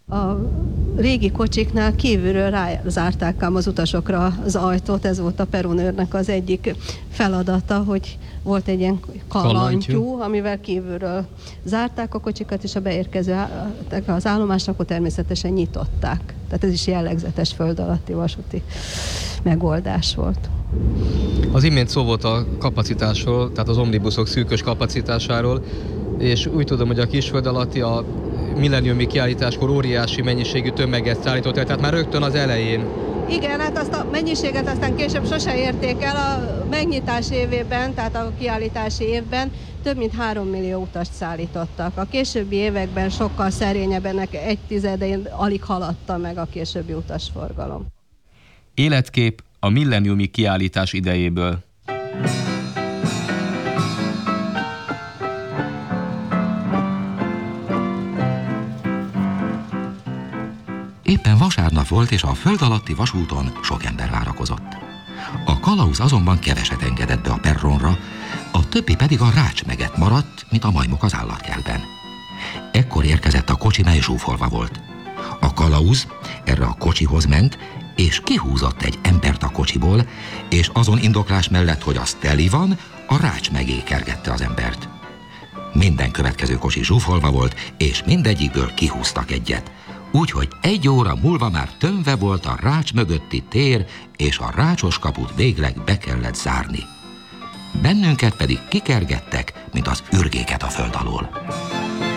A régi kocsiknál kívülről rázárták ám az utasokra az ajtót, ez volt a peronőrnek az egyik feladata, hogy volt egy ilyen kalantyú, amivel kívülről zárták a kocsikat, és a beérkező az állomásra akkor természetesen nyitották. Tehát ez is jellegzetes föld alatti vasúti megoldás volt. Az imént szó volt a kapacitásról, tehát az omnibuszok szűkös kapacitásáról, és úgy tudom, hogy a kisföld alatti a milleniumi kiállításkor óriási mennyiségű tömeget szállított el, tehát már rögtön az elején. Igen, hát azt a mennyiséget aztán később sose érték el. A megnyitás évében, tehát a kiállítási évben több mint 3 millió utast szállítottak. A későbbi években sokkal szerényebb, ennek 1/10 alig haladta meg a későbbi utasforgalom. Életkép a milleniumi kiállítás idejéből. Éppen vasárnap volt, és a föld alatti vasúton sok ember várakozott. A kalauz azonban keveset engedett be a perronra, a többi pedig a rácsmeget maradt, mint a majmok az állatkertben. Ekkor érkezett a kocsi, mely zsúfolva volt. A kalauz erre a kocsihoz ment, és kihúzott egy embert a kocsiból, és azon indoklás mellett, hogy az teli van, a rács megé kergette az embert. Minden következő kocsi zsúfolva volt, és mindegyikből kihúztak egyet. Úgyhogy 1 óra múlva már tömve volt a rács mögötti tér, és a rácsos kaput végleg be kellett zárni. Bennünket pedig kikergettek, mint az ürgéket a föld alól.